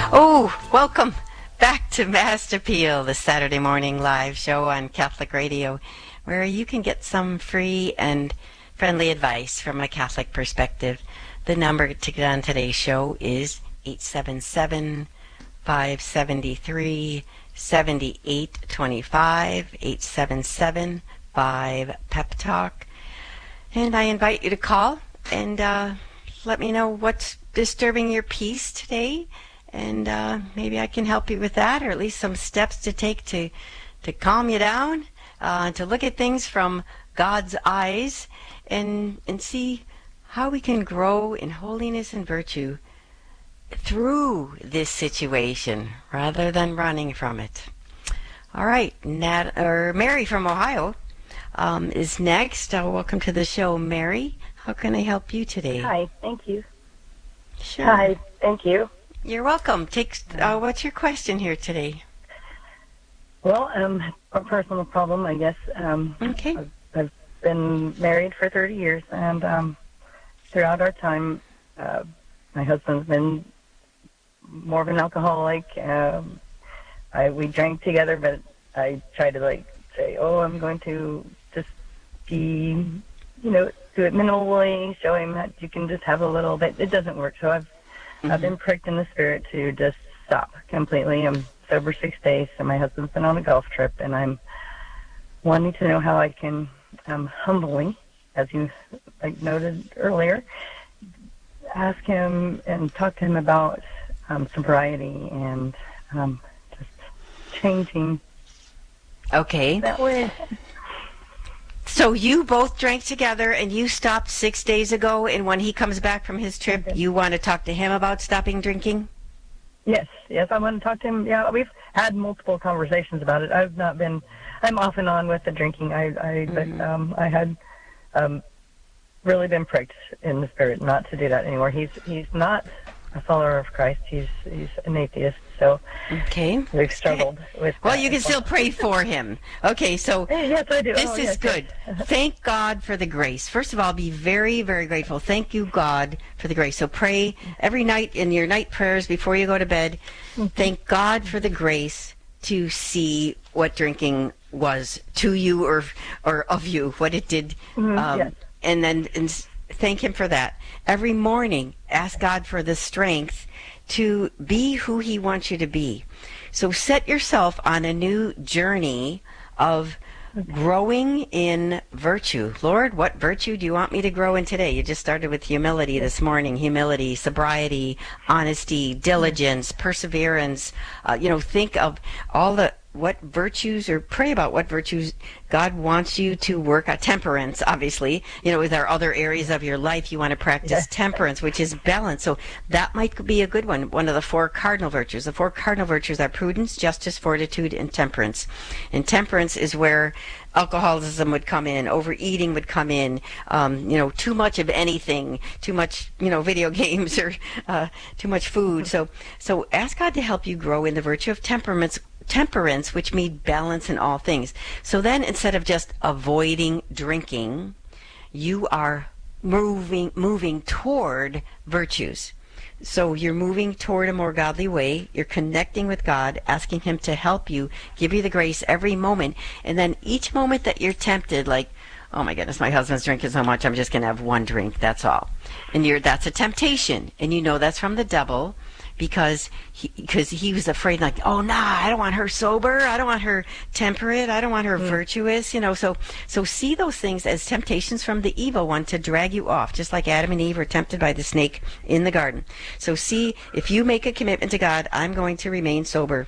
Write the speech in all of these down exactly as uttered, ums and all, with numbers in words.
Oh, welcome back to Mass Appeal, the Saturday morning live show on Catholic Radio, where you can get some free and friendly advice from a Catholic perspective. The number to get on today's show is eight seven seven, five seven three, seven eight two five, eight seven seven, five pep talk. And I invite you to call and uh, let me know what's disturbing your peace today. And uh, maybe I can help you with that, or at least some steps to take to to calm you down, uh, to look at things from God's eyes, and and see how we can grow in holiness and virtue through this situation rather than running from it. All right, Nat or Mary from Ohio um, is next. Uh, welcome to the show, Mary. How can I help you today? Hi, thank you. Sure. Hi, thank you. You're welcome. Take, uh, what's your question here today? Well, um, a personal problem, I guess. Um, Okay. I've, I've been married for thirty years, and um, throughout our time, uh, my husband's been more of an alcoholic. Um, I we drank together, but I tried to like say, "Oh, I'm going to just be, you know, do it minimally, show him that you can just have a little bit." It doesn't work, so I've Mm-hmm. I've been pricked in the spirit to just stop completely. I'm sober six days, and my husband's been on a golf trip, and I'm wanting to know how I can um, humbly, as you like noted earlier, ask him and talk to him about um, sobriety and um, just changing. Okay. That way. So you both drank together, and you stopped six days ago, and when he comes back from his trip, Okay. you want to talk to him about stopping drinking? Yes, yes, I want to talk to him. Yeah, we've had multiple conversations about it. I've not been, I'm off and on with the drinking. I, I, Mm-hmm. but um, I had um, really been pricked in the spirit not to do that anymore. He's he's not a follower of Christ. He's he's an atheist. So Okay. we've struggled with. Well, that you can as well. still pray for him. Okay, so Yes, I do. this Oh, is yes, good. yes. Thank God for the grace. First of all, be very, very grateful. Thank you, God, for the grace. So pray every night in your night prayers before you go to bed. Thank God for the grace to see what drinking was to you, or or of you, what it did. Mhm, um, yes. And then and s- thank him for that. Every morning, ask God for the strength to be who he wants you to be. So set yourself on a new journey of growing in virtue. Lord, what virtue do you want me to grow in today? You just started with humility this morning. Humility, sobriety, honesty, diligence, perseverance. Uh, you know, think of all the what virtues, or pray about what virtues God wants you to work on. Temperance, obviously. You know, with our other areas of your life, you want to practice Yes. temperance, which is balance. So that might be a good one. One of the four cardinal virtues. The four cardinal virtues are prudence, justice, fortitude, and temperance. And temperance is where alcoholism would come in, overeating would come in, um, you know, too much of anything, too much, you know, video games, or uh, too much food. So, so ask God to help you grow in the virtue of temperaments, temperance, which means balance in all things. So then, instead of just avoiding drinking, you are moving moving toward virtues. So you're moving toward a more godly way. You're connecting with God, asking him to help you, give you the grace every moment. And then each moment that you're tempted, like, oh my goodness, my husband's drinking so much, I'm just going to have one drink, that's all. And you're that's a temptation. And you know that's from the devil, because he, because he was afraid, like, oh, nah, I don't want her sober. I don't want her temperate. I don't want her Mm. virtuous, you know. So so see those things as temptations from the evil one to drag you off, just like Adam and Eve were tempted by the snake in the garden. So see, if you make a commitment to God, I'm going to remain sober.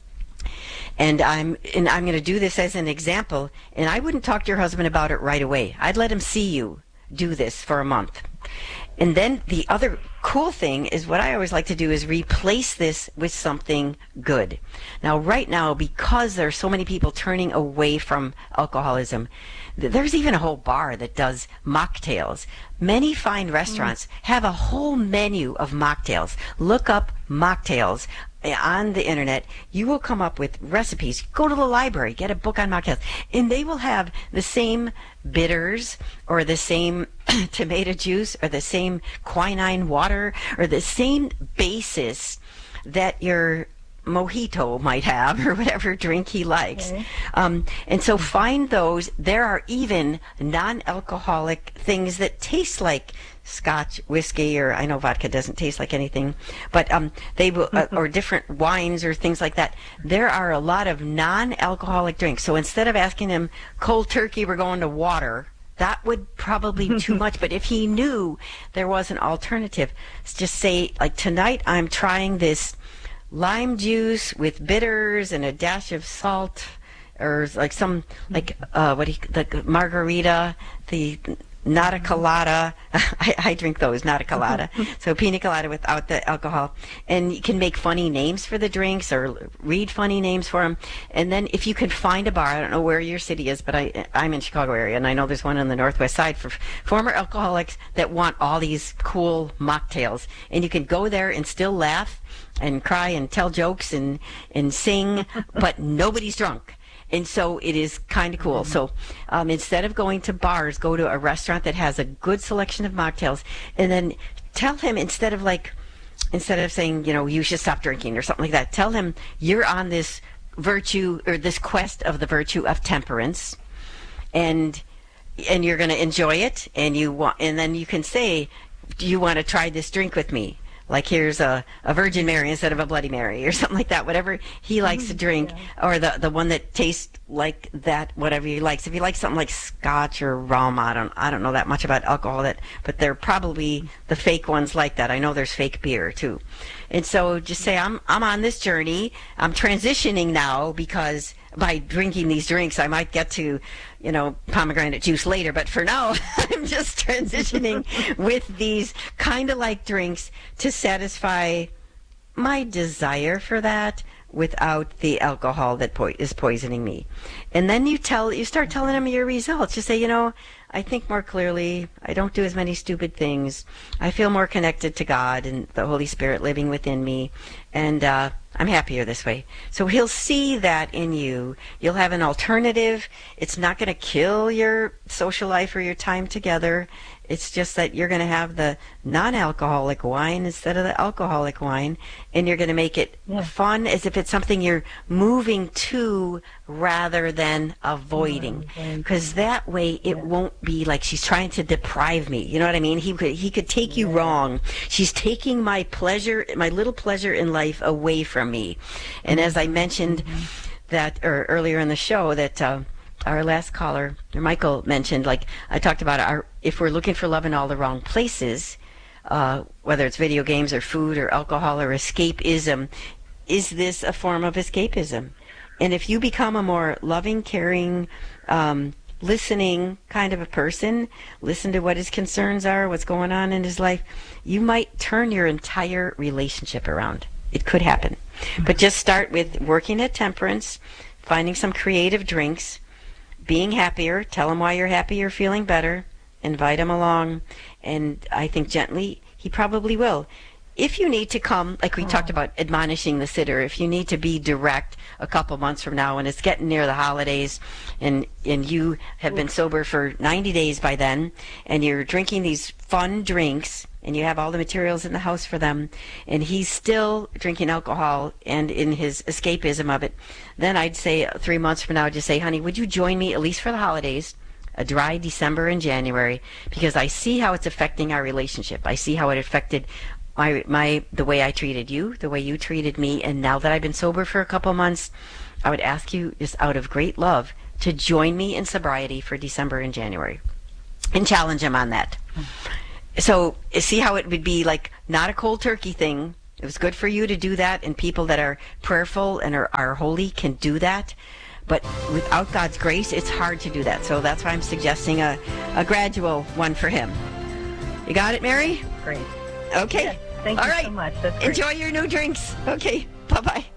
And I'm and I'm going to do this as an example. And I wouldn't talk to your husband about it right away. I'd let him see you do this for a month. And then the other cool thing is, what I always like to do is replace this with something good. Now, right now, because there are so many people turning away from alcoholism, th- there's even a whole bar that does mocktails. Many fine restaurants have a whole menu of mocktails. Look up mocktails on the internet. You will come up with recipes. Go to the library, get a book on mocktails, and they will have the same bitters, or the same tomato juice, or the same quinine water, or the same basis that your mojito might have, or whatever drink he likes. Okay. Um, and so find those. There are even non-alcoholic things that taste like scotch, whiskey, or I know vodka doesn't taste like anything, but um, they will, uh, or different wines or things like that. There are a lot of non-alcoholic drinks. So instead of asking him cold turkey, we're going to water, that would probably be too much. But if he knew there was an alternative, just say, like, tonight I'm trying this lime juice with bitters and a dash of salt, or like some, like, uh, what do you, the margarita, the nata colada. I, I drink those, nata colada. So pina colada without the alcohol. And you can make funny names for the drinks or read funny names for them. And then if you can find a bar, I don't know where your city is, but I, I'm in Chicago area, and I know there's one on the Northwest Side for former alcoholics that want all these cool mocktails. And you can go there and still laugh and cry and tell jokes and, and sing, but nobody's drunk. And so it is kind of cool. So um, instead of going to bars, go to a restaurant that has a good selection of mocktails, and then tell him, instead of like, instead of saying, you know, you should stop drinking or something like that, tell him you're on this virtue, or this quest of the virtue of temperance, and and you're going to enjoy it, and you want, and then you can say, do you want to try this drink with me? Like, here's a, a Virgin Mary instead of a Bloody Mary, or something like that, whatever he likes to drink, yeah. or the, the one that tastes like that, whatever he likes. If he likes something like scotch or rum, I don't, I don't know that much about alcohol, that, but they're probably the fake ones like that. I know there's fake beer too. And so just say, I'm, I'm on this journey. I'm transitioning now, because by drinking these drinks, I might get to, you know, pomegranate juice later. But for now, I'm just transitioning with these kind of like drinks to satisfy my desire for that without the alcohol that po- is poisoning me. And then you tell, you start telling them your results. You say, you know, I think more clearly. I don't do as many stupid things. I feel more connected to God and the Holy Spirit living within me. And uh, I'm happier this way. So he'll see that in you. You'll have an alternative. It's not going to kill your social life or your time together. It's just that you're going to have the non-alcoholic wine instead of the alcoholic wine, and you're going to make it Yeah. fun, as if it's something you're moving to rather than avoiding. Right. Because that way it Yeah. won't be like she's trying to deprive me. You know what I mean? He could he could take you Yeah. wrong. She's taking my pleasure, my little pleasure in life, away from me. And as I mentioned that or earlier in the show, that uh, our last caller, Michael, mentioned, like I talked about, our if we're looking for love in all the wrong places, uh, whether it's video games or food or alcohol or escapism, is this a form of escapism? And if you become a more loving, caring, um, listening kind of a person, listen to what his concerns are, what's going on in his life, you might turn your entire relationship around. It could happen. But just start with working at temperance, finding some creative drinks, being happier, tell him why you're happy, you're feeling better, invite him along, and I think gently he probably will. If you need to come, like we Oh. talked about admonishing the sitter, if you need to be direct a couple months from now and it's getting near the holidays, and and you have been sober for ninety days by then, and you're drinking these fun drinks, and you have all the materials in the house for them, and he's still drinking alcohol and in his escapism of it, then I'd say three months from now, just say, honey, would you join me at least for the holidays, a dry December and January, because I see how it's affecting our relationship. I see how it affected my my the way I treated you, the way you treated me, and now that I've been sober for a couple months, I would ask you, just out of great love, to join me in sobriety for December and January, and challenge him on that. So see how it would be like not a cold turkey thing. It was good for you to do that, and people that are prayerful and are, are holy can do that. But without God's grace, it's hard to do that. So that's why I'm suggesting a, a gradual one for him. You got it, Mary? Great. Okay. Yes, thank All you right. so much. That's great. Enjoy your new drinks. Okay. Bye-bye.